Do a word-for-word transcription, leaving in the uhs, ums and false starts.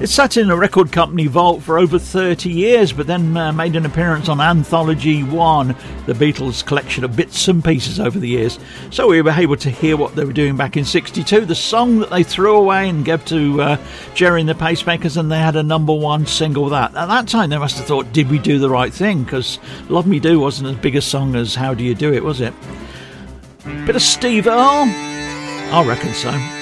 It sat in a record company vault for over thirty years, but then uh, made an appearance on Anthology One, the Beatles' collection of bits and pieces over the years. So we were able to hear what they were doing back in sixty-two, the song that they threw away and gave to uh, Jerry and the Pacemakers, and they had a number one single with that. At that time, they must have thought, did we do the right thing? Because Love Me Do wasn't as big a song as How Do You Do It, was it? Bit of Steve Earle? I reckon so.